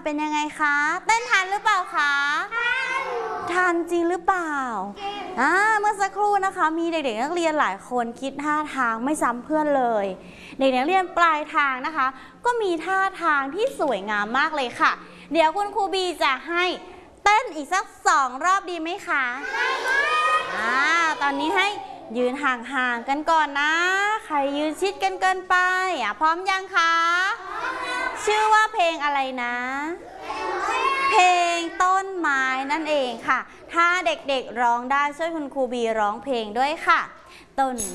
เป็นยังไงคะเต้นทันหรือเปล่าคะทันจริงหรือเปล่าเมื่อสักครู่นะคะมีเด็กๆนักเรียนหลายคนคิดท่าทางไม่ซ้ำเพื่อนเลยเด็กนักเรียนปลายทางนะคะก็มีท่าทางที่สวยงามมากเลยค่ะเดี๋ยวคุณครูบีจะให้เต้นอีกสัก2 รอบดีไหมคะตอนนี้ให้ยืนห่างๆกันก่อนนะใครยืนชิดกันเกินไปพร้อมยังคะชื่อว่าเพลงอะไรนะเพลงต้นไม้นั่นเองค่ะถ้าเด็กๆร้องได้ช่วยคุณครูบีร้องเพลงด้วยค่ะต้น